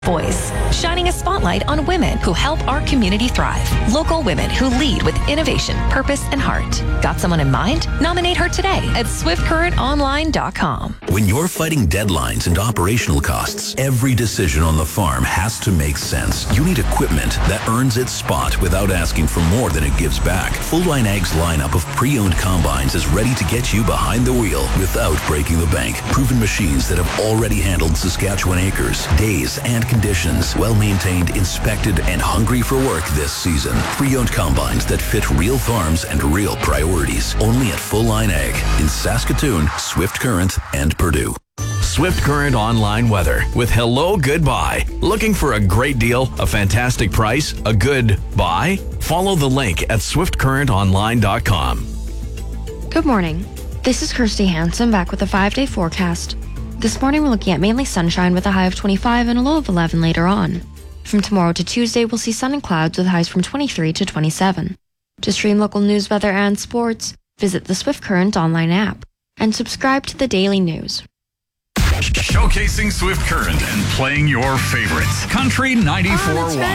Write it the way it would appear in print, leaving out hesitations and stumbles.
Voice, shining a spotlight on women who help our community thrive. Local women who lead with innovation, purpose, and heart. Got someone in mind? Nominate her today at swiftcurrentonline.com. When you're fighting deadlines and operational costs, every decision on the farm has to make sense. You need equipment that earns its spot without asking for more than it gives back. Full Line Ag's lineup of pre-owned combines is ready to get you behind the wheel without breaking the bank. Proven machines that have already handled Saskatchewan acres, days, and conditions, well-maintained, inspected, and hungry for work this season. Pre-owned combines that fit real farms and real priorities. Only at Full Line Ag in Saskatoon, Swift Current, and Purdue. Swift Current Online Weather with Hello Goodbye. Looking for a great deal, a fantastic price, a good buy? Follow the link at swiftcurrentonline.com. Good morning. This is Kirsty Hansen back with a 5-day forecast. This morning we're looking at mainly sunshine with a high of 25 and a low of 11 later on. From tomorrow to Tuesday, we'll see sun and clouds with highs from 23 to 27. To stream local news, weather, and sports, visit the Swift Current online app and subscribe to the daily news. Showcasing Swift Current and playing your favorites. Country 94.1.